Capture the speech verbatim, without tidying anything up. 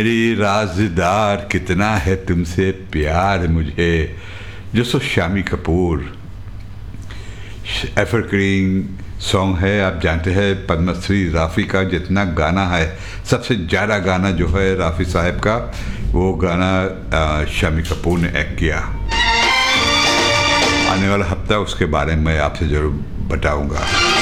मेरी राज़दार कितना है तुमसे प्यार मुझे, जो सो शामी कपूर एवरग्रीन सॉन्ग है। आप जानते हैं पद्मश्री राफ़ी का जितना गाना है, सबसे ज़्यादा गाना जो है राफ़ी साहब का, वो गाना शामी कपूर ने एक्ट किया। आने वाला हफ्ता उसके बारे में आपसे ज़रूर बताऊंगा।